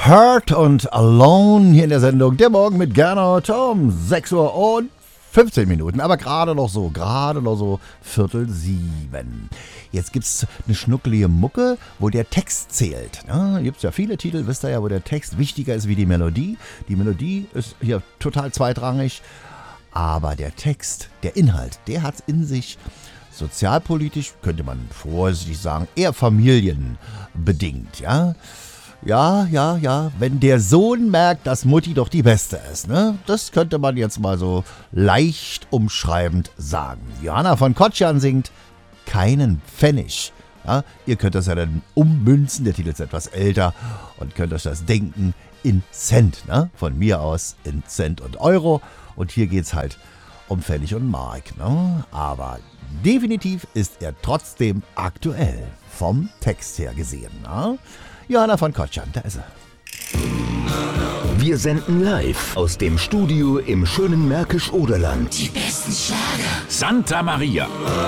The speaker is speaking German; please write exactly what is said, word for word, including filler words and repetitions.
Hurt und Alone hier in der Sendung Der Morgen mit Gernot um sechs Uhr und fünfzehn Minuten. Aber gerade noch so, gerade noch so Viertel sieben. Jetzt gibt's eine schnuckelige Mucke, wo der Text zählt. Ja, gibt's ja viele Titel, wisst ihr ja, wo der Text wichtiger ist wie die Melodie. Die Melodie ist hier total zweitrangig. Aber der Text, der Inhalt, der hat's in sich. Sozialpolitisch könnte man vorsichtig sagen, eher familienbedingt, ja. Ja, ja, ja, wenn der Sohn merkt, dass Mutti doch die Beste ist, ne? Das könnte man jetzt mal so leicht umschreibend sagen. Johanna von Kotschan singt Keinen Pfennig. Ja, ihr könnt das ja dann ummünzen, der Titel ist etwas älter und könnt euch das denken in Cent, ne? Von mir aus in Cent und Euro. Und hier geht's halt um Pfennig und Mark, ne? Aber definitiv ist er trotzdem aktuell, vom Text her gesehen, ne? Johanna von Kotschan, da ist er. Wir senden live aus dem Studio im schönen Märkisch-Oderland. Die besten Schlager. Santa Maria.